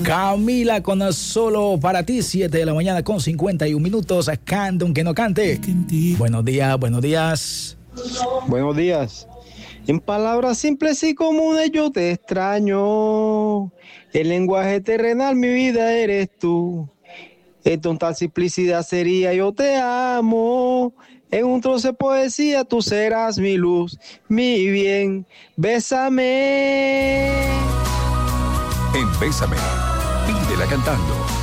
Camila con Solo para ti, 7 de la mañana con 51 minutos. Canta aunque no cante. Buenos días, buenos días. Buenos días. En palabras simples y comunes yo te extraño. El lenguaje terrenal, mi vida eres tú. En total simplicidad sería yo te amo. En un trozo de poesía tú serás mi luz, mi bien. Bésame. En Bésame, pídela cantando.